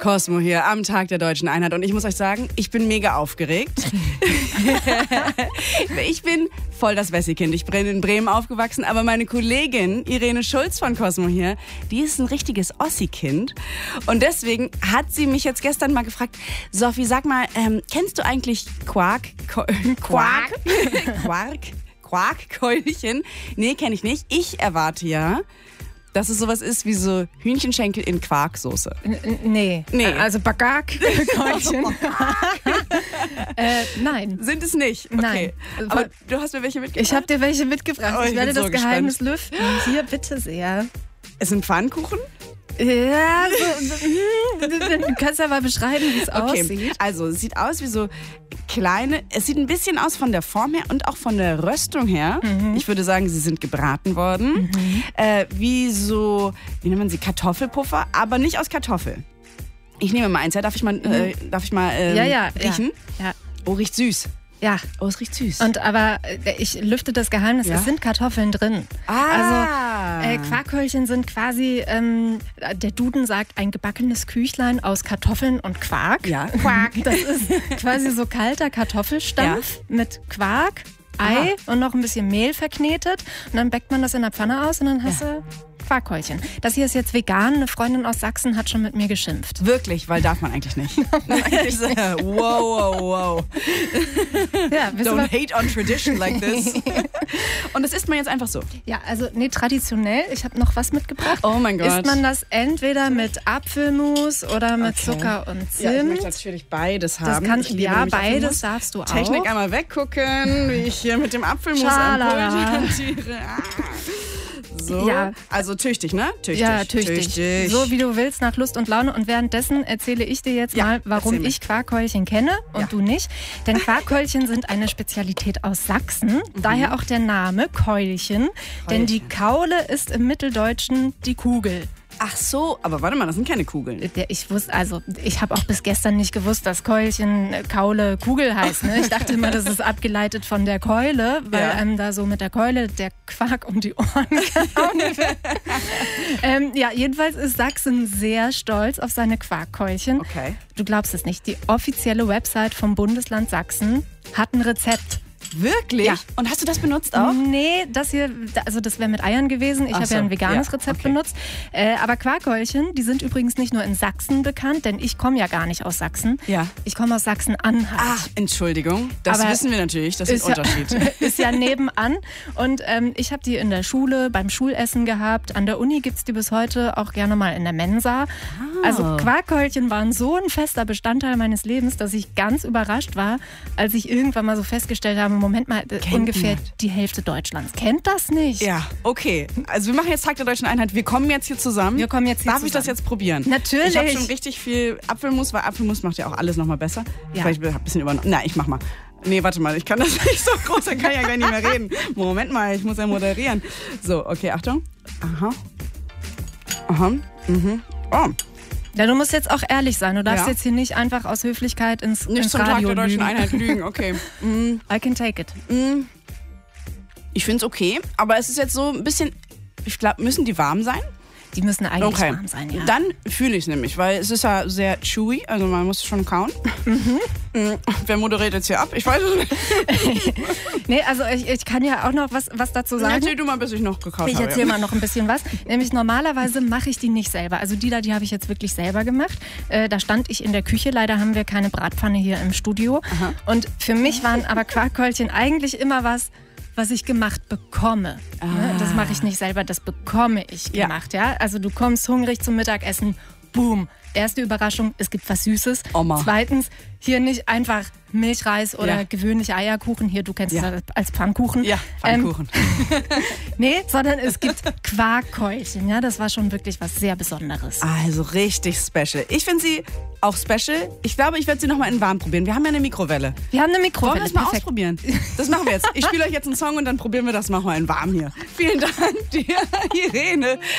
Cosmo hier am Tag der Deutschen Einheit und ich muss euch sagen, ich bin mega aufgeregt. Ich bin voll das Wessi-Kind. Ich bin in Bremen aufgewachsen, aber meine Kollegin Irene Schulz von Cosmo hier, die ist ein richtiges Ossi-Kind und deswegen hat sie mich jetzt gestern mal gefragt, Sophie, sag mal, kennst du eigentlich Quarkkeulchen? Nee, kenne ich nicht. Ich erwarte ja, dass es sowas ist wie so Hühnchenschenkel in Quarksoße. Nee. Also Bagak-Keulchen. Nein. Sind es nicht? Okay. Nein. Aber du hast mir welche mitgebracht? Ich habe dir welche mitgebracht. Oh, ich werde das Geheimnis gespannt. lüften. Hier, bitte sehr. Es sind Pfannkuchen? Ja, du kannst ja mal beschreiben, wie es aussieht. Also es sieht aus wie so kleine, es sieht ein bisschen aus von der Form her und auch von der Röstung her. Ich würde sagen, sie sind gebraten worden. Wie so, wie nennt man sie, Kartoffelpuffer, aber nicht aus Kartoffel. Ich nehme mal eins, ja? Darf ich mal riechen? Ja. Oh, riecht süß. Ja. Oh, es riecht süß. Aber ich lüfte das Geheimnis, es sind Kartoffeln drin. Also Quarkkeulchen sind quasi, der Duden sagt, ein gebackenes Küchlein aus Kartoffeln und Quark. Ja, Quark. Das ist quasi so kalter Kartoffelstampf mit Quark, Ei und noch ein bisschen Mehl verknetet. Und dann bäckt man das in der Pfanne aus und dann hast du Quarkkeulchen. Das hier ist jetzt vegan. Eine Freundin aus Sachsen hat schon mit mir geschimpft. Wirklich? Weil darf man eigentlich nicht. Wow. Ja, Don't hate on tradition like this. Und das isst man jetzt einfach so? Ja, also traditionell. Ich habe noch was mitgebracht. Oh mein Gott. Isst man das entweder mit Apfelmus oder mit Zucker und Zimt? Ja, ich möchte natürlich beides haben. Das kannst du, beides darfst du auch. Technik einmal weggucken, wie ich hier mit dem Apfelmus am Pult hantiere. So, also tüchtig, ne? Tüchtig. So wie du willst, nach Lust und Laune. Und währenddessen erzähle ich dir jetzt mal, warum ich Quarkkeulchen kenne und du nicht. Denn Quarkkeulchen sind eine Spezialität aus Sachsen. Daher auch der Name Keulchen. Denn die Kaule ist im Mitteldeutschen die Kugel. Ach so, aber warte mal, das sind keine Kugeln. Ich habe auch bis gestern nicht gewusst, dass Keulchen Kaule Kugel heißt. Ne? Ich dachte immer, das ist abgeleitet von der Keule, weil einem da so mit der Keule der Quark um die Ohren gehauen wird. Jedenfalls ist Sachsen sehr stolz auf seine Quarkkeulchen. Okay. Du glaubst es nicht, die offizielle Website vom Bundesland Sachsen hat ein Rezept. Wirklich? Ja. Und hast du das benutzt auch? Nee, das hier, also das wäre mit Eiern gewesen. Ich habe ja ein veganes Rezept benutzt. Aber Quarkkeulchen, die sind übrigens nicht nur in Sachsen bekannt, denn ich komme ja gar nicht aus Sachsen. Ja. Ich komme aus Sachsen-Anhalt. Ach, Entschuldigung. Das wissen wir natürlich, das ist ein Unterschied. Ist ja nebenan. Und ich habe die in der Schule, beim Schulessen gehabt. An der Uni gibt es die bis heute auch gerne mal in der Mensa. Also Quarkkeulchen waren so ein fester Bestandteil meines Lebens, dass ich ganz überrascht war, als ich irgendwann mal so festgestellt habe, Moment mal, ungefähr die Hälfte Deutschlands kennt das nicht. Ja, okay. Also wir machen jetzt Tag der Deutschen Einheit. Wir kommen jetzt hier zusammen. Darf ich das jetzt probieren? Natürlich. Ich habe schon richtig viel Apfelmus, weil Apfelmus macht ja auch alles nochmal besser. Ja. Vielleicht ein bisschen übernommen. Na, ich mach mal. Nee, warte mal, ich kann das nicht so groß, dann kann ich ja gar nicht mehr reden. Moment mal, ich muss ja moderieren. So, okay, Achtung. Aha. Oh. Ja, du musst jetzt auch ehrlich sein. Du darfst jetzt hier nicht einfach aus Höflichkeit ins nicht zum Radio Tag der Deutschen lügen. Einheit lügen, okay. I can take it. Ich finde es okay, aber es ist jetzt so ein bisschen, ich glaube, müssen die warm sein? Die müssen eigentlich warm sein, ja. Dann fühle ich es nämlich, weil es ist ja sehr chewy, also man muss schon kauen. Wer moderiert jetzt hier ab? Ich weiß es nicht. Nee, also ich kann ja auch noch was dazu sagen. Erzähl du mal, bis ich noch gekaut habe. Ich erzähle mal noch ein bisschen was. Nämlich normalerweise mache ich die nicht selber. Also die habe ich jetzt wirklich selber gemacht. Da stand ich in der Küche. Leider haben wir keine Bratpfanne hier im Studio. Aha. Und für mich waren aber Quarkkeulchen eigentlich immer was ich gemacht bekomme. Das mache ich nicht selber, das bekomme ich gemacht. Ja? Also du kommst hungrig zum Mittagessen, boom. Erste Überraschung, es gibt was Süßes. Oma. Zweitens, hier nicht einfach Milchreis oder gewöhnliche Eierkuchen. Hier, du kennst es als Pfannkuchen. Ja, Pfannkuchen. Nee, sondern es gibt Quarkkeulchen. Ja, das war schon wirklich was sehr Besonderes. Also richtig special. Ich finde sie auch special. Ich glaube, ich werde sie nochmal in warm probieren. Wir haben ja eine Mikrowelle. Wir haben eine Mikrowelle. Wollen wir das mal ausprobieren? Das machen wir jetzt. Ich spiele euch jetzt einen Song und dann probieren wir das mal in warm hier. Vielen Dank dir, Irene.